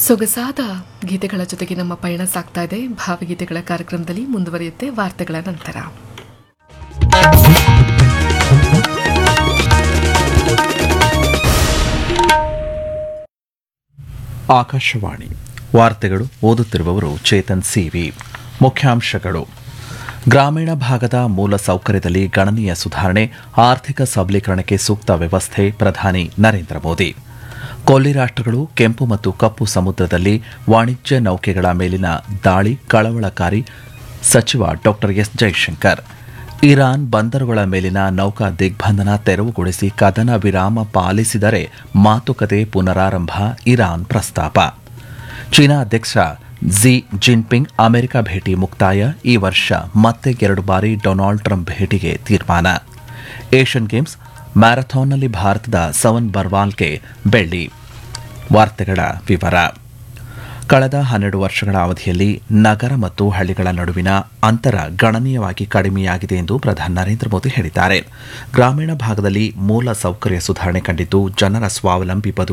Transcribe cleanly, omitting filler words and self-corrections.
ಸೊಗಸಾದ ಗೀತೆಗಳ ಜೊತೆಗೆ ನಮ್ಮ ಪಯಣ ಸಾಗ್ತಾ ಇದೆ. ಭಾವಗೀತೆಗಳ ಕಾರ್ಯಕ್ರಮದಲ್ಲಿ ಮುಂದುವರಿಯುತ್ತೆ ವಾರ್ತೆಗಳ ನಂತರ. ಆಕಾಶವಾಣಿ ವಾರ್ತೆಗಳು, ಓದುತ್ತಿರುವವರು ಚೇತನ್ ಸಿವಿ. ಮುಖ್ಯಾಂಶಗಳು: ಗ್ರಾಮೀಣ ಭಾಗದ ಮೂಲ ಸೌಕರ್ಯದಲ್ಲಿ ಗಣನೀಯ ಸುಧಾರಣೆ, ಆರ್ಥಿಕ ಸಬಲೀಕರಣಕ್ಕೆ ಸೂಕ್ತ ವ್ಯವಸ್ಥೆ, ಪ್ರಧಾನಿ ನರೇಂದ್ರ ಮೋದಿ. ಕೊಲ್ಲಿ ರಾಷ್ಟ್ರಗಳು ಕೆಂಪು ಮತ್ತು ಕಪ್ಪು ಸಮುದ್ರದಲ್ಲಿ ವಾಣಿಜ್ಯ ನೌಕೆಗಳ ಮೇಲಿನ ದಾಳಿ ಕಳವಳಕಾರಿ, ಸಚಿವ ಡಾ ಎಸ್ ಜೈಶಂಕರ್. ಇರಾನ್ ಬಂದರುಗಳ ಮೇಲಿನ ನೌಕಾ ದಿಗ್ಬಂಧನ ತೆರವುಗೊಳಿಸಿ ಕದನ ವಿರಾಮ ಪಾಲಿಸಿದರೆ ಮಾತುಕತೆ ಪುನರಾರಂಭ, ಇರಾನ್ ಪ್ರಸ್ತಾಪ. ಚೀನಾ ಅಧ್ಯಕ್ಷ ಕ್ಸಿ ಜಿನ್ಪಿಂಗ್ ಅಮೆರಿಕ ಭೇಟಿ ಮುಕ್ತಾಯ, ಈ ವರ್ಷ ಮತ್ತೆ 2 ಬಾರಿ ಡೊನಾಲ್ಡ್ ಟ್ರಂಪ್ ಭೇಟಿಗೆ ತೀರ್ಮಾನ. ಏಷ್ಯನ್ ಗೇಮ್ಸ್ ಮ್ಯಾರಥಾನ್ನಲ್ಲಿ ಭಾರತದ ಸವನ್ ಬರ್ವಾಲ್ಗೆ ಬೆಳ್ಳಿ. ವಾರ್ತೆಗಳ ವಿವರ. ಕಳೆದ 12 ವರ್ಷಗಳ ಅವಧಿಯಲ್ಲಿ ನಗರ ಮತ್ತು ಹಳ್ಳಿಗಳ ನಡುವಿನ ಅಂತರ ಗಣನೀಯವಾಗಿ ಕಡಿಮೆಯಾಗಿದೆ ಎಂದು ಪ್ರಧಾನಿ ನರೇಂದ್ರ ಮೋದಿ ಹೇಳಿದ್ದಾರೆ. ಗ್ರಾಮೀಣ ಭಾಗದಲ್ಲಿ ಮೂಲ ಸೌಕರ್ಯ ಸುಧಾರಣೆ ಕಂಡಿದ್ದು ಜನರ ಸ್ವಾವಲಂಬಿ